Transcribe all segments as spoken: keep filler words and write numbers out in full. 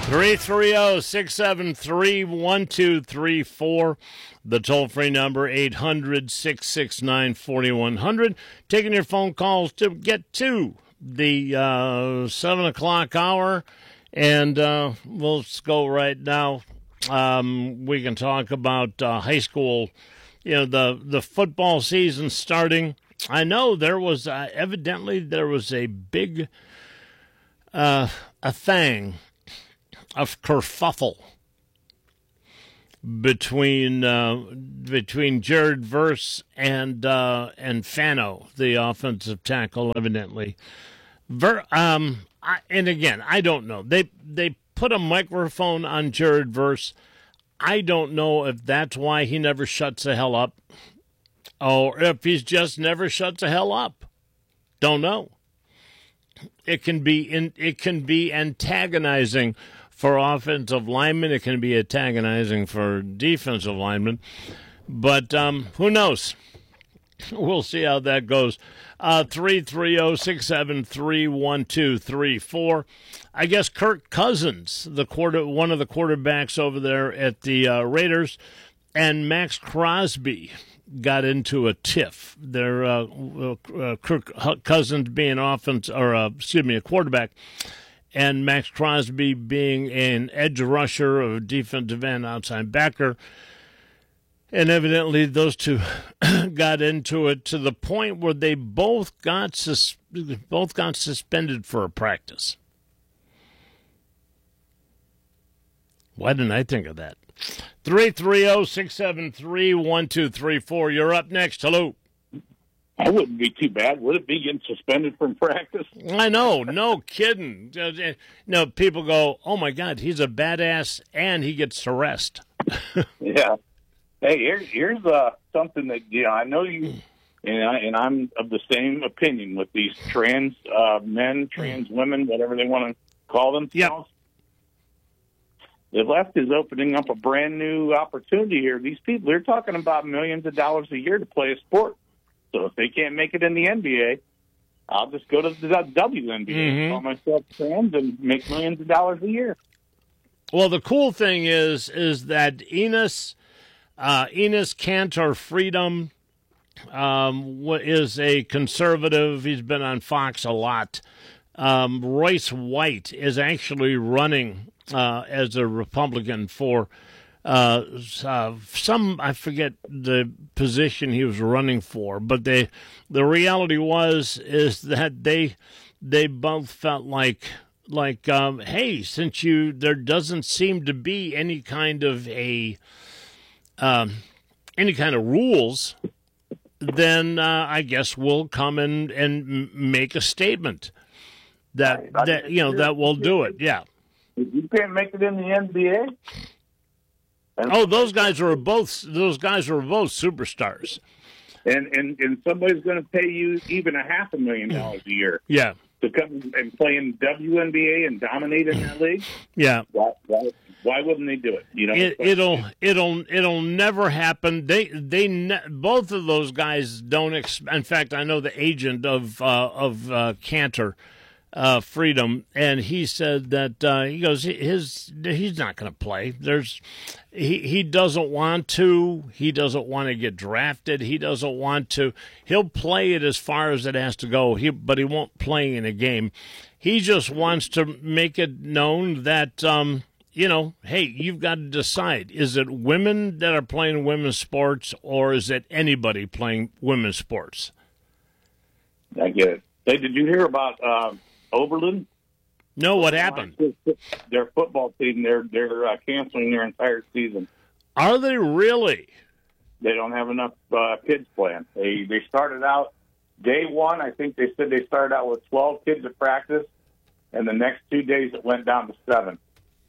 three three zero, six seven three, one two three four. The toll-free number, eight hundred, six six nine, four one zero zero. Taking your phone calls to get to the uh, seven o'clock hour. And uh, we'll just go right now. Um, we can talk about uh, high school, you know, the, the football season starting. I know there was, uh, evidently, there was a big, uh, a thing of kerfuffle between uh, between Jared Verse and uh, and Fano, the offensive tackle, evidently. Ver, um, I, and again, I don't know. They they put a microphone on Jared Verse. I don't know if that's why he never shuts the hell up, or if he's just never shuts the hell up. Don't know. It can be in, it can be antagonizing for offensive linemen. It can be antagonizing for defensive linemen. But um, who knows? We'll see how that goes. Uh, three three zero, six seven three, one two three four. I guess Kirk Cousins, the quarter, one of the quarterbacks over there at the uh, Raiders, and Max Crosby got into a tiff. Their uh, uh, Kirk Cousins being offense, or uh, excuse me, a quarterback, and Max Crosby being an edge rusher, a defensive end, outside backer. And evidently those two got into it to the point where they both got sus- both got suspended for a practice. Why didn't I think of that? three three zero, six seven three, one two three four. You're up next. Hello. That wouldn't be too bad. Would it be getting suspended from practice? I know. No kidding. No, people go, oh, my God, he's a badass, and he gets to rest. Yeah. Hey, here, here's uh, something that, you know, I know you, and, I, and I'm of the same opinion with these trans uh, men, trans women, whatever they want to call themselves. Yep. The left is opening up a brand new opportunity here. These people, they're talking about millions of dollars a year to play a sport. So if they can't make it in the N B A, I'll just go to the W N B A, mm-hmm. call myself trans, and make millions of dollars a year. Well, the cool thing is, is that Enes, uh, Enes Kanter Freedom um, is a conservative. He's been on Fox a lot. Um, Royce White is actually running uh, as a Republican for uh, uh, some, I forget the position he was running for, but they, the reality was is that they they both felt like like um, hey, since you there doesn't seem to be any kind of a um, any kind of rules, then uh, I guess we'll come in and make a statement that that you know that will do it. Yeah. If you can't make it in the N B A. Oh, those guys are both those guys are both superstars. And and, and somebody's going to pay you even a half a million dollars a year. Yeah. To come and play in W N B A and dominate in that league. Yeah. Why, why, why wouldn't they do it? You know, it, it'll it'll it'll never happen. They they ne- both of those guys don't. Ex- in fact, I know the agent of uh, of uh, Kanter. Uh, Freedom, and he said that uh, he goes his he's not going to play. There's he he doesn't want to. He doesn't want to get drafted. He doesn't want to. He'll play it as far as it has to go. He but he won't play in a game. He just wants to make it known that um, you know, hey, you've got to decide: is it women that are playing women's sports, or is it anybody playing women's sports? I get it. Hey, did you hear about? Uh... Oberlin? No, what happened? Their football team, they're they're uh, canceling their entire season. Are they really? They don't have enough uh, kids playing. They they started out day one. I think they said they started out with twelve kids at practice, and the next two days it went down to seven.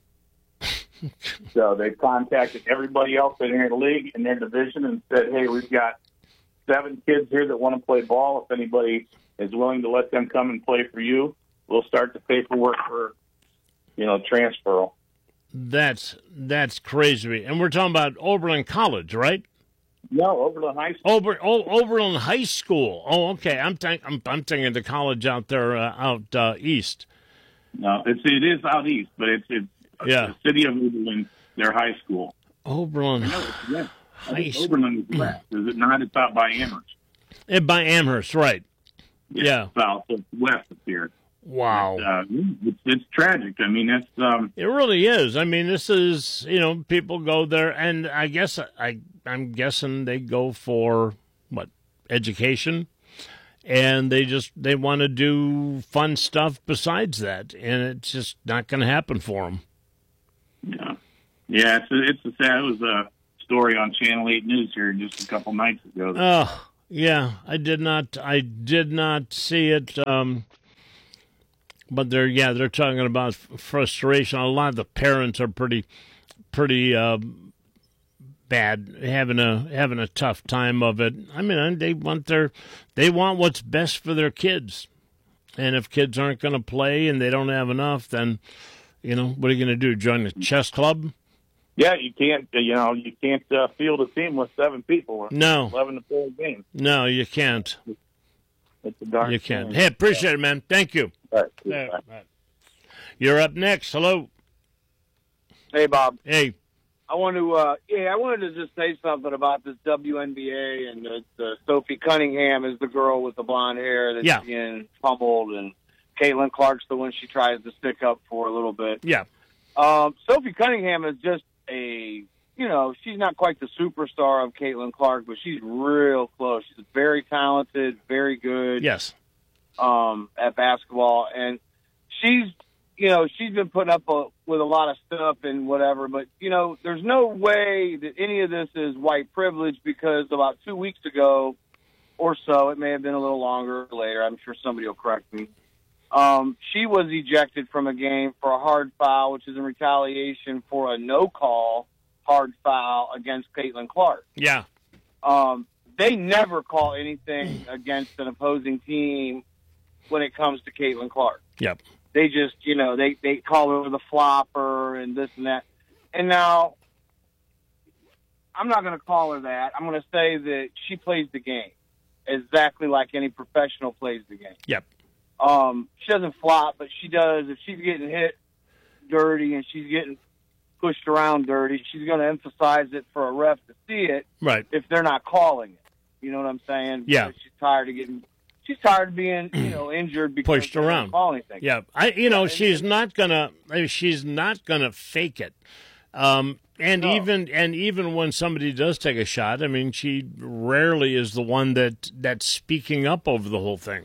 So they contacted everybody else in their league in their division and said, "Hey, we've got seven kids here that want to play ball. If anybody is willing to let them come and play for you, we'll start the paperwork for, you know, transfer." That's that's crazy. And we're talking about Oberlin College, right? No, Oberlin High School. Ober, oh, Oberlin High School. Oh, okay. I'm, th- I'm I'm thinking the college out there uh, out uh, east. No, it's it is out east, but it's it's Yeah. The city of Oberlin, their high school. Oberlin. No, it's west. I High think school. Oberlin is west. Is it not? It's out by Amherst. Eh, by Amherst, right. Yeah. South, so it's west of here. Wow. Uh, it's, it's tragic. I mean, that's um, It really is. I mean, this is, you know, people go there, and I guess I, I'm guessing they go for, what, education? And they just, they want to do fun stuff besides that, and it's just not going to happen for them. yeah, yeah. It's a, it's a sad. It was a story on Channel Eight News here just a couple nights ago. Oh, yeah. I did not, I did not see it. Um, But they're yeah they're talking about frustration. A lot of the parents are pretty pretty uh, bad, having a having a tough time of it. I mean, they want their they want what's best for their kids, and if kids aren't going to play and they don't have enough, then you know what are you going to do? Join the chess club? Yeah, you can't. You know, you can't uh, field a team with seven people. No, eleven to four games. no, you can't. It's a darn You can't. shame. Hey, appreciate it, man. Thank you. All right. Yeah, right. You're up next. Hello. Hey, Bob. Hey. I want to, uh, yeah, I wanted to just say something about this W N B A and the, the Sophie Cunningham is the girl with the blonde hair that's Yeah. being pummeled, and Caitlin Clark's the one she tries to stick up for a little bit. Yeah. Um, Sophie Cunningham is just a, you know, she's not quite the superstar of Caitlin Clark, but she's real close. She's very talented, very good. Yes. Um, at basketball, and she's, you know, she's been putting up a, with a lot of stuff and whatever, but, you know, there's no way that any of this is white privilege, because about two weeks ago or so, it may have been a little longer or later, I'm sure somebody will correct me, um, she was ejected from a game for a hard foul, which is in retaliation for a no-call hard foul against Caitlin Clark. Yeah. Um, they never call anything against an opposing team when it comes to Caitlin Clark. Yep. They just, you know, they, they call her the flopper and this and that. And now, I'm not going to call her that. I'm going to say that she plays the game exactly like any professional plays the game. Yep. Um, she doesn't flop, but she does. If she's getting hit dirty and she's getting pushed around dirty, she's going to emphasize it for a ref to see it. Right. If they're not calling it. You know what I'm saying? Yeah. Because she's tired of getting... She's tired of being, you know, injured because Pushed they don't around. call anything. Yeah, I, you know, Yeah, and- she's not gonna, I mean, she's not gonna fake it. Um, and No. even, and even when somebody does take a shot, I mean, she rarely is the one that that's speaking up over the whole thing.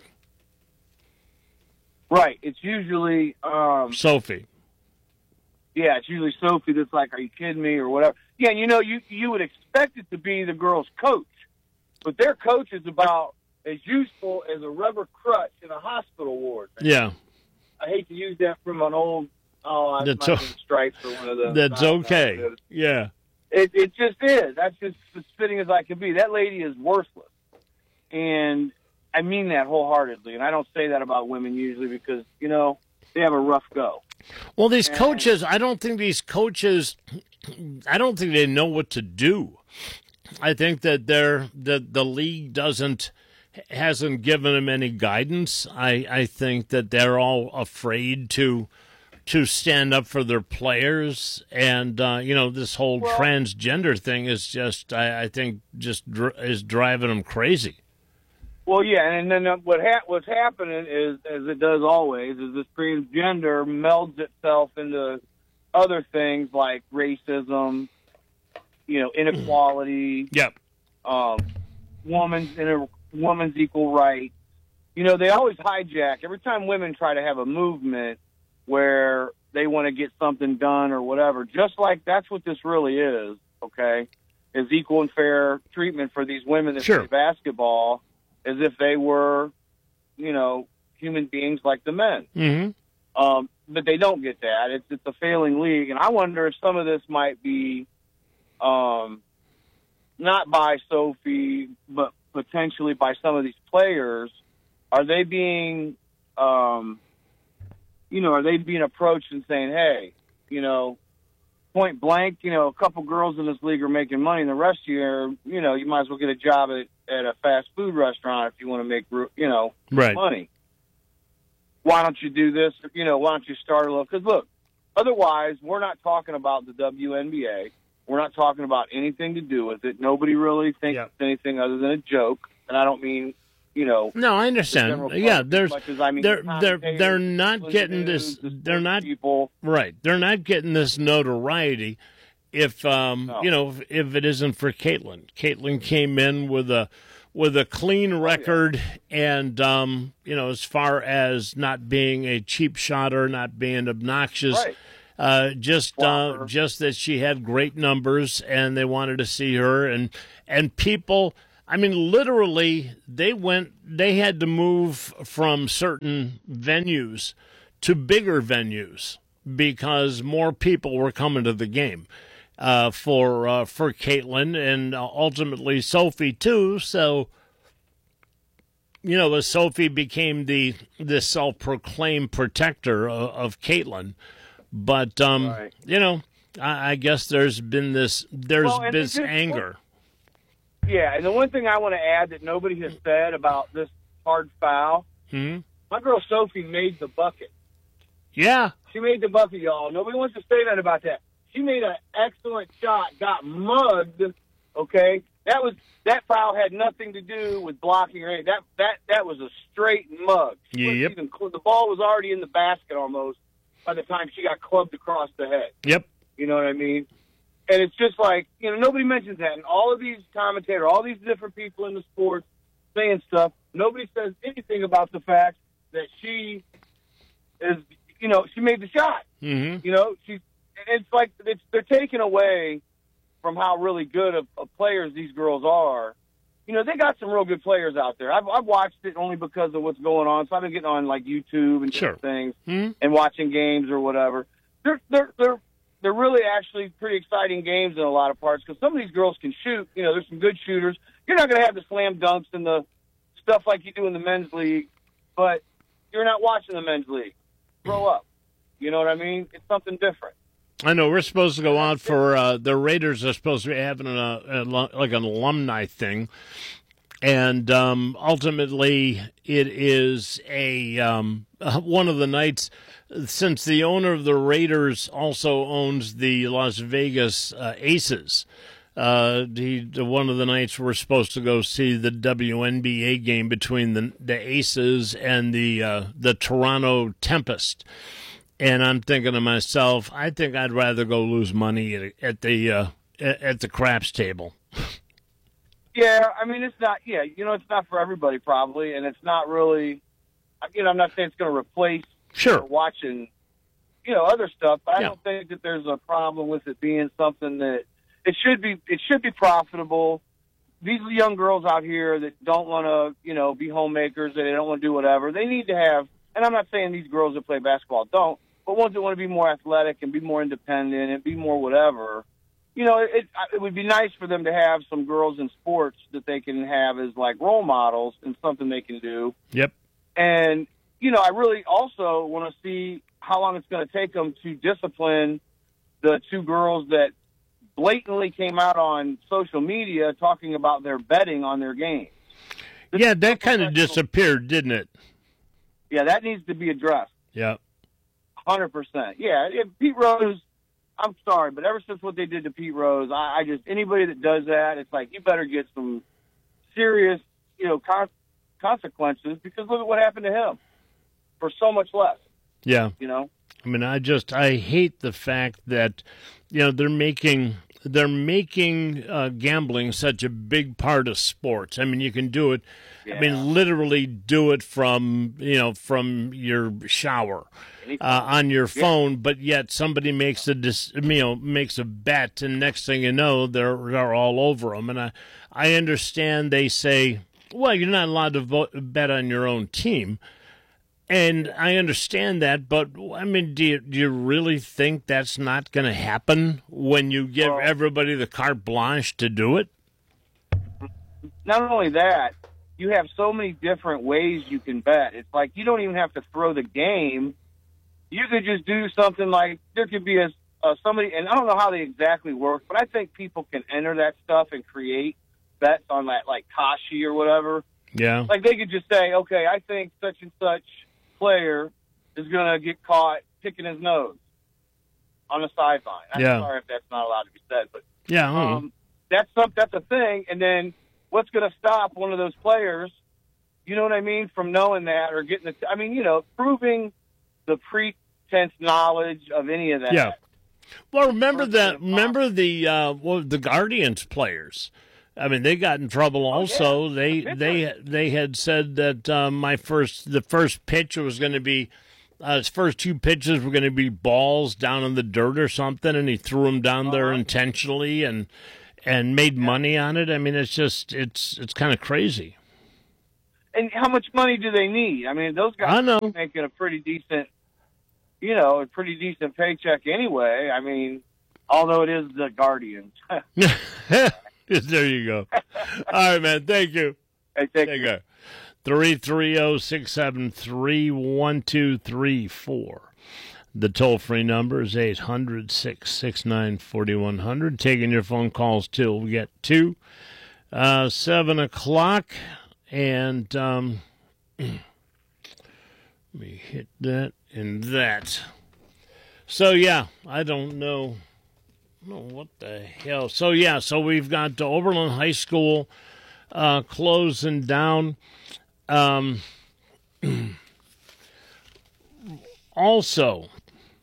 Right. It's usually, um, Sophie. yeah, it's usually Sophie that's like, "Are you kidding me?" or whatever. Yeah, and you know, you you would expect it to be the girl's coach, but their coach is about as useful as a rubber crutch in a hospital ward. Yeah, I hate to use that from an old, oh, I That's might o- be stripes or one of those. that's I don't know. okay. Yeah, It, it just is. That's just as fitting as I can be. That lady is worthless. And I mean that wholeheartedly. And I don't say that about women usually because, you know, they have a rough go. well, these And- coaches, I don't think these coaches, I don't think they know what to do. I think that they're, that the league doesn't, hasn't given them any guidance. I, I think that they're all afraid to to stand up for their players, and uh, you know, this whole Well- transgender thing is just, I, I think, just dr- is driving them crazy. Well, yeah, and then uh, what ha- what's happening is, as it does always, is this transgender melds itself into other things like racism, you know, inequality, Yep. um, woman's inter- woman's equal rights. You know, they always hijack every time women try to have a movement where they want to get something done or whatever. Just like that's what this really is. Okay, is equal and fair treatment for these women that Sure. play basketball, as if they were, you know, human beings like the men. Mm-hmm. Um, but they don't get that. It's it's a failing league, and I wonder if some of this might be, um, not by Sophie, but potentially by some of these players. Are they being, um, you know, are they being approached and saying, "Hey, you know, point blank, you know, a couple girls in this league are making money, and the rest of you, are, you know, you might as well get a job at at a fast food restaurant if you want to make, you know, Right. money. Why don't you do this? You know, why don't you start a little? Because look, Otherwise, we're not talking about the W N B A. We're not talking about anything to do with it. Nobody really thinks Yep. it's anything other than a joke. And I don't mean, you know. No, I the understand. general Yeah, public there's as much as I mean they're the they're commentators, they're not the getting news, this. the They're sports not people. right. They're not getting this notoriety. If um, No. you know, if, if it isn't for Caitlin, Caitlin came in with a with a clean record, and um, you know, as far as not being a cheap shotter, not being obnoxious. Right. Uh, just uh, Flopper. just that she had great numbers, and they wanted to see her, and and people. I mean, literally, they went. They had to move from certain venues to bigger venues because more people were coming to the game uh, for uh, for Caitlin and ultimately Sophie too. So, you know, as Sophie became the the self-proclaimed protector of, of Caitlin. But, um, Right. you know, I, I guess there's been this, there's Well, and been it's this just- anger. Yeah, and the one thing I want to add that nobody has said about this hard foul, Hmm? my girl Sophie made the bucket. Yeah. She made the bucket, y'all. Nobody wants to say that about that. She made an excellent shot, got mugged, okay? That was that foul had nothing to do with blocking or anything. That that that was a straight mug. She wasn't Yep. even cl- the ball was already in the basket almost by the time she got clubbed across the head. Yep. You know what I mean? And it's just like, you know, nobody mentions that. And all of these commentators, all these different people in the sports saying stuff, nobody says anything about the fact that she is, you know, she made the shot. Mm-hmm. You know, she's, it's like it's, they're taking away from how really good of, of players these girls are. You know, they got some real good players out there. I've, I've watched it only because of what's going on. So I've been getting on like YouTube and Sure. different things Hmm? and watching games or whatever. They're they're they're they're really actually pretty exciting games in a lot of parts because some of these girls can shoot. You know, there's some good shooters. You're not going to have the slam dunks and the stuff like you do in the men's league, but you're not watching the men's league. Grow up. You know what I mean? It's something different. I know we're supposed to go out for uh, the Raiders are supposed to be having a, a like an alumni thing, and um, ultimately it is a um, one of the nights. Since the owner of the Raiders also owns the Las Vegas uh, Aces, uh, he, one of the nights we're supposed to go see the W N B A game between the the Aces and the uh, the Toronto Tempest. And I'm thinking to myself, I think I'd rather go lose money at, at the uh, at the craps table. Yeah, I mean, it's not, yeah, you know, it's not for everybody probably, and it's not really, you know, I'm not saying it's going to replace Sure. watching, you know, other stuff, but I Yeah. don't think that there's a problem with it being something that, it should be, it should be profitable. These young girls out here that don't want to, you know, be homemakers, that they don't want to do whatever, they need to have, and I'm not saying these girls that play basketball don't, but ones that want to be more athletic and be more independent and be more whatever, you know, it, it would be nice for them to have some girls in sports that they can have as like role models and something they can do. Yep. And, you know, I really also want to see how long it's going to take them to discipline the two girls that blatantly came out on social media talking about their betting on their games. This Yeah, is that kind of professional- disappeared, didn't it? Yeah, that needs to be addressed. Yeah. one hundred percent. Yeah, if Pete Rose, I'm sorry, but ever since what they did to Pete Rose, I, I just, anybody that does that, it's like, you better get some serious, you know, con- consequences because look at what happened to him for so much less, Yeah. you know? I mean, I just I hate the fact that you know they're making they're making uh, gambling such a big part of sports. I mean, you can do it. I Yeah. mean, literally do it from you know from your shower. Uh, on your phone, but yet somebody makes a dis, you know makes a bet, and next thing you know, they're they're all over them. And I I understand they say, well, you're not allowed to vote, bet on your own team, and I understand that. But I mean, do you, do you really think that's not going to happen when you give Well- everybody the carte blanche to do it? Not only that, you have so many different ways you can bet. It's like you don't even have to throw the game. You could just do something like there could be a, a somebody, and I don't know how they exactly work, but I think people can enter that stuff and create bets on that, like Kashi or whatever. Yeah. Like they could just say, okay, I think such and such player is going to get caught picking his nose. on the sideline. I'm Yeah. sorry if that's not allowed to be said, but Yeah. I don't know. um, that's some, that's a thing. And then what's going to stop one of those players, you know what I mean, from knowing that or getting the, I mean, you know, proving the pretense knowledge of any of that. Yeah. Well, remember Perfectly that. impossible. Remember the uh, well, the Guardians players. I mean, they got in trouble. Also, Oh, yeah. they The they pitcher. they had said that um, my first the first pitch was going to be uh, his first two pitches were going to be balls down in the dirt or something, and he threw them down there Uh-huh. intentionally and and made money on it. I mean, it's just it's it's kind of crazy. And how much money do they need? I mean, those guys I know. are making a pretty decent, you know, a pretty decent paycheck anyway. I mean, although it is the Guardians. There you go. All right, man. Thank you. I think Take care. three three zero, six seven three, one two three four. The toll-free number is eight hundred, six six nine, four one zero zero. Taking your phone calls till we get to uh, seven o'clock. And um, let me hit that and that. So, yeah, I don't know. No, what the hell? So, yeah, so we've got the Oberlin High School uh, closing down. Um, also,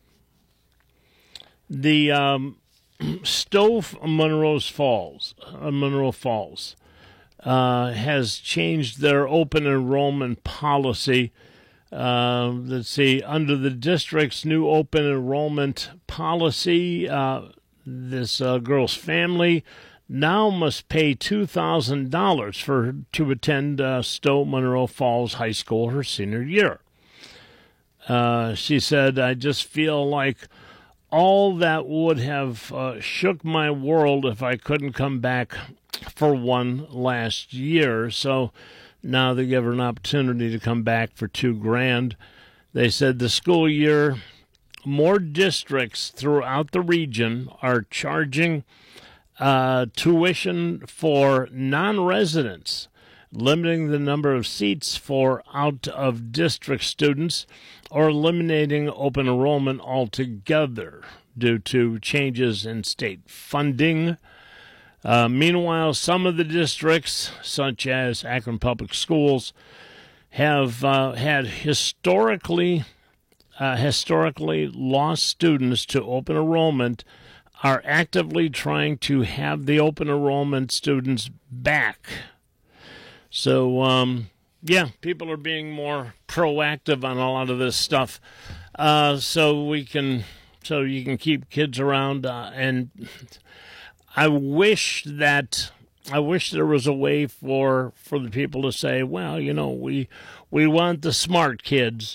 the um, Stowe Monroe Falls, uh, Monroe Falls, uh, has changed their open enrollment policy. Uh, let's see, under the district's new open enrollment policy, uh, this uh, girl's family now must pay two thousand dollars for to attend uh, Stowe Monroe Falls High School her senior year. Uh, she said, I just feel like all that would have uh, shook my world if I couldn't come back for one last year. So now they give her an opportunity to come back for two grand. They said the school year, more districts throughout the region are charging uh, tuition for non-residents, limiting the number of seats for out-of-district students, or eliminating open enrollment altogether due to changes in state funding. Uh, meanwhile, some of the districts, such as Akron Public Schools, have uh, had historically uh, historically lost students to open enrollment, are actively trying to have the open enrollment students back. So, um, yeah, people are being more proactive on a lot of this stuff, uh, so we can, so you can keep kids around. Uh, and I wish that, I wish there was a way for for the people to say, well, you know, we we want the smart kids.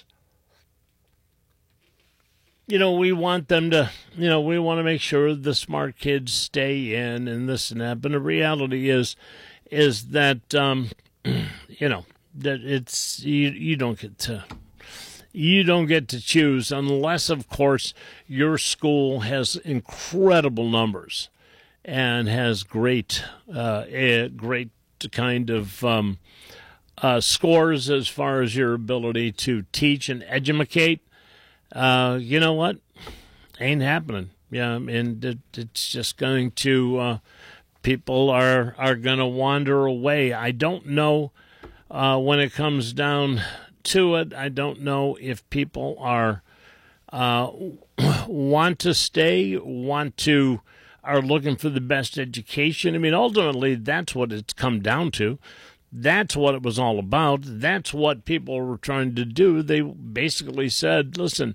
You know, we want them to, you know, we want to make sure the smart kids stay in and this and that. But the reality is, is that, um, you know, that it's, you, you don't get to, you don't get to choose unless, of course, your school has incredible numbers and has great, uh, a great kind of, um, uh, scores as far as your ability to teach and educate. Uh, you know what? Ain't happening. Yeah, and it, it's just going to, uh, people are, are going to wander away. I don't know, uh, when it comes down to it, I don't know if people are, uh, want to stay, want to, are looking for the best education. I mean, ultimately, that's what it's come down to. That's what it was all about. That's what people were trying to do. They basically said, listen,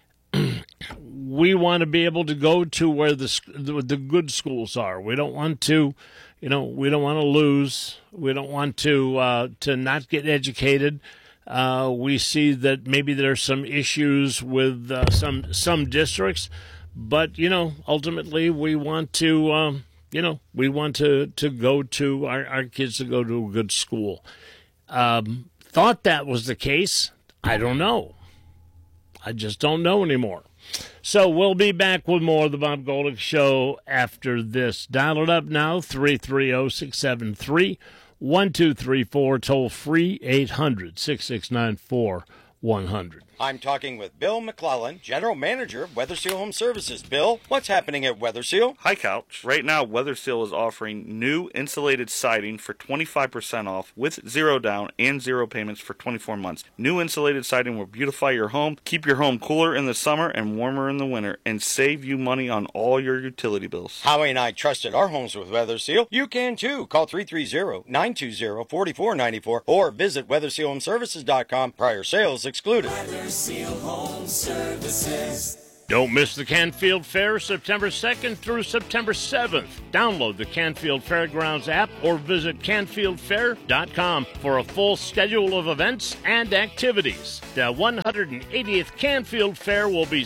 we want to be able to go to where the, the good schools are. We don't want to, you know, we don't want to lose. We don't want to uh, to not get educated. Uh, we see that maybe there's some issues with uh, some some districts, but, you know, ultimately we want to, um, you know, we want to, to go to our, our kids to go to a good school. Um, thought that was the case. I don't know. I just don't know anymore. So we'll be back with more of the Bob Golick Show after this. Dial it up now, three three zero, six seven three, one two three four, toll free, eight hundred, six six nine, four one hundred. I'm talking with Bill McClellan, General Manager of Weather Seal Home Services. Bill, what's happening at Weather Seal? Hi, Couch. Right now, Weather Seal is offering new insulated siding for twenty-five percent off with zero down and zero payments for twenty-four months. New insulated siding will beautify your home, keep your home cooler in the summer and warmer in the winter, and save you money on all your utility bills. Howie and I trusted our homes with Weather Seal. You can too. Call three three zero, nine two zero, four four nine four or visit weather seal home services dot com. Prior sales excluded. Weather Seal Home Services. Don't miss the Canfield Fair September second through September seventh. Download the Canfield Fairgrounds app or visit canfield fair dot com for a full schedule of events and activities. The one hundred eightieth Canfield Fair will be